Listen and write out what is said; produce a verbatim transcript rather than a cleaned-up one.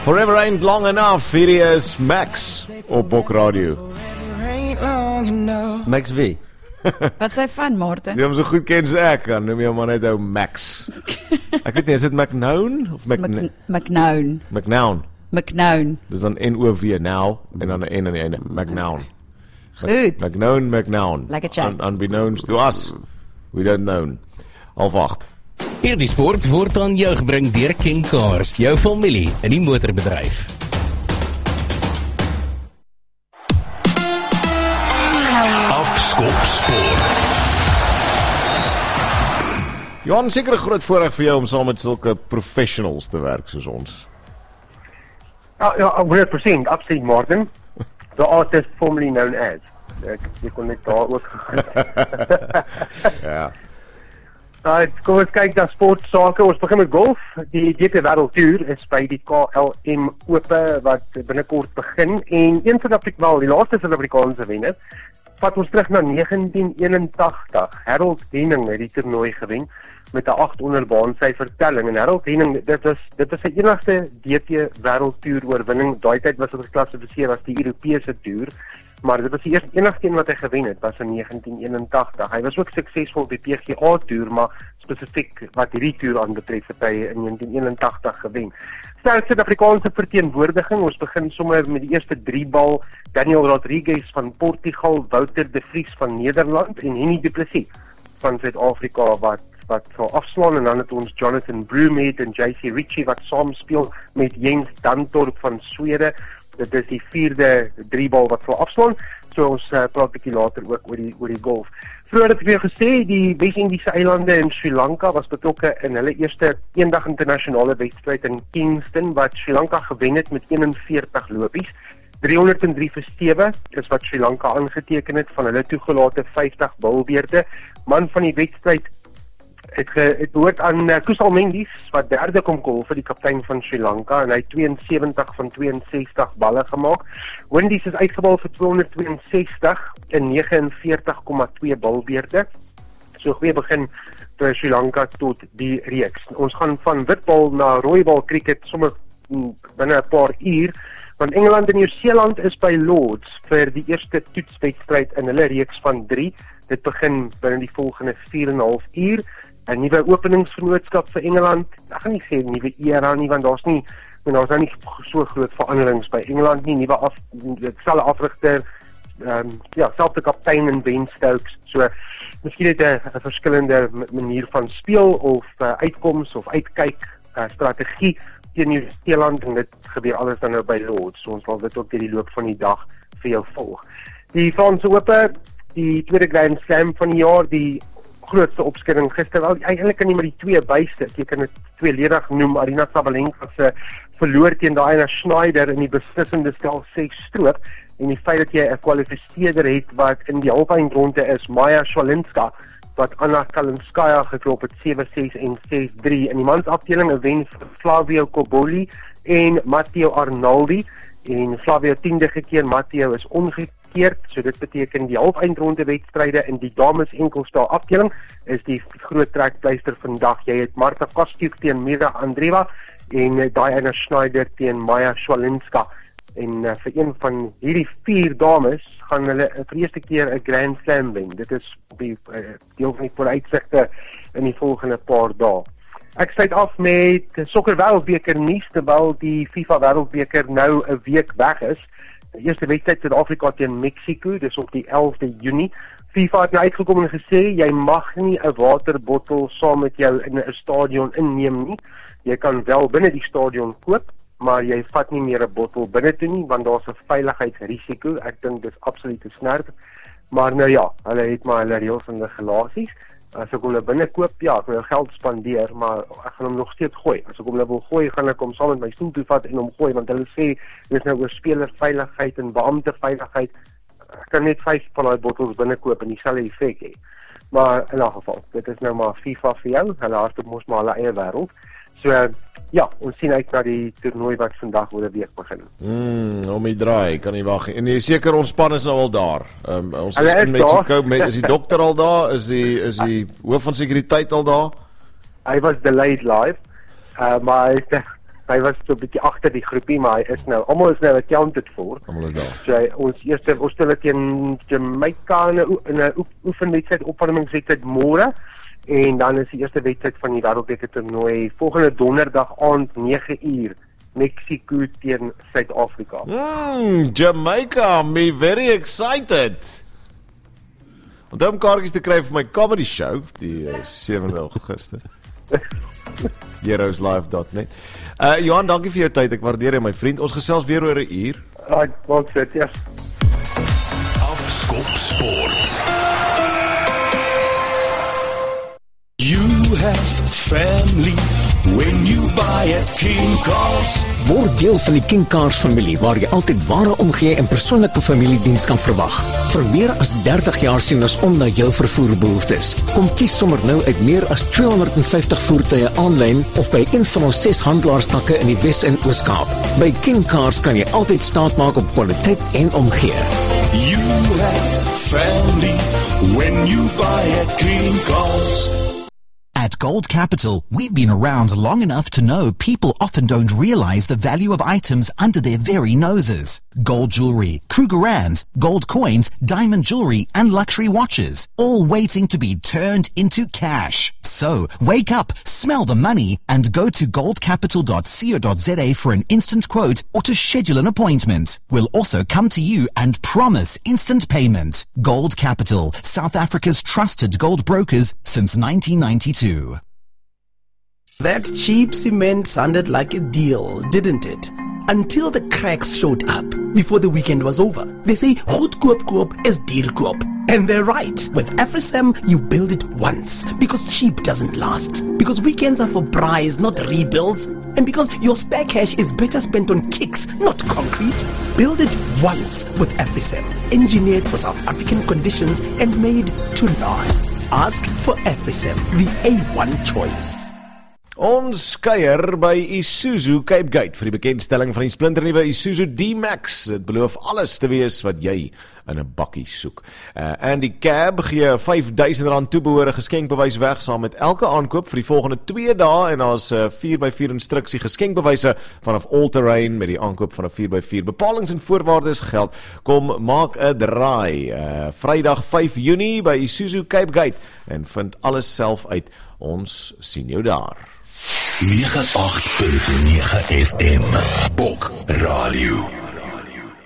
Forever ain't long enough. Hier is Max op Bok Radio. Max wie? Wat sê van, Martin? Jy hom so goed ken as ek, dan noem jy hom maar net ou Max. Ek weet nie, is dit McNown of Mc- McNown. McNown? McNown. Dis dan N O V now en dan 'n N aan die einde. McNown. Goed. McNown, McNown. Lekker chat. Un- Unbeknownst to us. We don't know. Al wacht. Hierdie sport word aan jou gebring deur King Cars, jou familie in die motorbedryf. Afskop Sport. Johan, seker 'n groot voorreg vir jou om saam met sulke professionals te werk soos ons. Ja, ja, honderd persent, absoluut, Martin. The artist formerly known as. Ek, ek kon net daar ook gegaan. Ja. Uh, kom ons kyk na sportsake. Ons begin met golf. Die D P Wêreldtoer is by die K L M Ope wat binnekort begin en een Suid-Afrikaan, die laaste Suid-Afrikaanse wenner, vat ons terug na negentien eenentagtig. Harold Henning het die toernooi gewen met 'n agt onder baansyfer telling en Harold Henning, dit was dit was sy enigste D P Wêreldtoer oorwinning. Daai tyd was dit geklassifiseer as die Europese toer, maar dit was die eerste enigste een wat hy gewen het, was in negentien eenentagtig. Hy was ook suksesvol op die P G A toer, maar spesifiek wat hierdie toer aanbetref het hy in negentien eenentagtig gewen. Sterk Suid-Afrikaanse verteenwoordiging. Ons begin sommer met die eerste drie bal. Daniel Rodriguez van Portugal, Wouter de Vries van Nederland en Henny du Plessis van Suid-Afrika wat wat sal afslaan, en dan het ons Jonathan Broomhead en J C Ritchie wat saam speel met Jens Dantorp van Swede. Dit is die vierde driebal wat sal afslaan. So ons uh, praat 'n bietjie later ook oor die oor die golf. Vroeger het ek weer gesê die Wes-Indiese eilande en Sri Lanka was betrokke in hulle eerste eendag internasionale wedstryd in Kingston wat Sri Lanka gewen het met eenenveertig lopies. driehonderd drie verstewe is wat Sri Lanka aangeteken het van hulle toegelate vyftig bilbeerte. Man van die wedstryd het, ge, het behoort aan uh, Kusal Mendis wat derde kom golf vir die kaptein van Sri Lanka en hy het tweeënsewentig van tweeënsestig balle gemaak. Wendy's is uitgebal vir tweehonderdtweeënsestig in negenenveertig komma twee bilbeerte. So goeie begin vir Sri Lanka tot die reeks. Ons gaan van witbal na rooibal cricket sommer binne 'n paar uur, want Engeland en Nieu-Seeland is by Lords vir die eerste toetswedstryd in hulle reeks van drie. Dit begin binne die volgende vier en 'n half uur. 'n Nuwe openingsvernootskap vir Engeland. Ek gaan nie sê nuwe era nie, want daar's nie daar's nou nie so groot veranderings by Engeland nie. Nuwe af dieselfde afrigter, ehm um, ja, selfde kaptein in Ben Stokes. So miskien net 'n verskillende manier van speel of uh, uitkoms of uitkyk uh, strategie teen Nieu-Seeland, en dit gebeur alles dan nou by Lords. So ons sal dit ook deur die loop van die dag vir jou volg. Die Franse Ope, die tweede Grand Slam van die jaar, die grootste opskudding gister, wel eintlik kan jy maar die twee byste, jy kan dit tweeledig noem. Arina Sabalenka se verloor teen Diana Schneider in die beslissende stel ses stroop, en die feit dat jy 'n kwalifiseerder het wat in die halfeindronde is, Maja Swalinska, wat Anna Kalinskaya geklop het sewe ses en ses drie. In die mansafdeling 'n wen vir Flavio Cobolli en Matteo Arnaldi, en Flavio tiende gekeer, Matteo is omgekeerd, so dit beteken die halfeindronde wedstryde in die dames enkelspel afdeling is die groot trekpleister vandag. Jy het Marta Kostyuk teen Mira Andreeva en uh, Diana Schneider teen Maja Swalinska. En uh, vir een van hierdie vier dames gaan hulle uh, vir die eerste keer 'n Grand Slam wen. Dit is die uh, deel van die vooruitsigte in die volgende paar dae. Ek sluit af met sokker wêreldbeker nuus, terwyl die FIFA wêreldbeker nou 'n week weg is. Die eerste wedstryd Suid-Afrika teen Mexico, dis op die elfde Junie. FIFA het nou uitgekom en gesê jy mag nie 'n waterbottel saam met jou in 'n stadion inneem nie. Jy kan wel binne die stadion koop, maar jy vat nie meer 'n bottel binne toe nie, want daar's 'n veiligheidsrisiko. Ek dink dis absoluut te snerp. Maar nou ja, hulle het maar hulle reëls en regulasies. As ek hom nou binne koop, ja, ek wil geld spandeer, maar ek gaan hom nog steeds gooi. As ek hom nou wil gooi, gaan ek hom saam met my stoel toe vat en hom gooi, want hulle sê dis nou oor spelerveiligheid en beampteveiligheid. Ek kan net vyf van daai bottels binne koop en dieselfde effek hê. Maar in 'n geval, dit is nou maar FIFA vir jou. Hulle hardop mos maar hulle eie wêreld. So ja, ons sien uit na die toernooi wat vandag oor 'n week begin. Mm, om die draai, kan nie wag. En jy seker ons span is nou al daar. Um, ons Hulle is in is Mexico, daar. met, is die dokter al daar? Is die is die hoof van sekuriteit al daar? Hy was delayed live, uh, maar hy het hy was so 'n bietjie agter die groepie, maar hy is nou, almal is nou accounted for. Almal is daar. So hy, ons eerste, ons speel teen Jamaica in 'n in 'n oefenwedstryd, opwarmingswedstryd môre, en dan is die eerste wedstryd van die wêreldbeker toernooi volgende donderdag aand nege uur, Mexico teen Suid-Afrika. Mm, Jamaica, me very excited. Want om kaartjies te kry vir my comedy show, die uh, sewende Augustus. heroes live dot net. Uh, Johan, dankie vir jou tyd, ek waardeer jou my vriend. Ons gesels weer oor 'n uur. Right, wat sê jy? Afskop Sport. You have family when you buy a King Cars. Word deel van die King Cars familie, waar jy altyd ware omgee en persoonlike familiediens kan verwag. Vir meer as dertig jaar sien ons om na jou vervoerbehoeftes. Kom kies sommer nou uit meer as tweehonderdvyftig voertuie aanlyn of by een van ons ses handelaarstakke in die Wes- en Oos-Kaap. By King Cars kan jy altyd staat maak op kwaliteit en omgee. You have family when you buy a King Cars. At Gold Capital, we've been around long enough to know people often don't realize the value of items under their very noses. Gold jewelry, Krugerrands, gold coins, diamond jewelry, and luxury watches, all waiting to be turned into cash. So, wake up, smell the money, and go to gold capital dot co dot za for an instant quote or to schedule an appointment. We'll also come to you and promise instant payment. Gold Capital, South Africa's trusted gold brokers since nineteen ninety-two. That cheap cement sounded like a deal, didn't it? Until the cracks showed up before the weekend was over. They say goed koop koop is duur koop. And they're right. With AfriSam, you build it once because cheap doesn't last. Because weekends are for braais, not rebuilds. And because your spare cash is better spent on kicks, not concrete. Build it once with AfriSam. Engineered for South African conditions and made to last. Ask for AfriSam, the A one choice. Ons kuier by Isuzu Cape Gate vir die bekendstelling van die splinternuwe Isuzu D-Max. Dit beloof alles te wees wat jy in 'n bakkie soek. Uh, Andy Cab gee vyf duisend rand toebehore geskenkbewys weg saam met elke aankoop vir die volgende twee dae en daar's 'n uh, vier by vier instruksie geskenkbewyse vanaf All Terrain met die aankoop van 'n vier by vier. Bepalings en voorwaardes geld. Kom maak 'n draai. Uh, Vrydag vyf Junie by Isuzu Cape Gate en vind alles self uit. Ons sien jou daar. nege agt punt nege F M Bok Radio.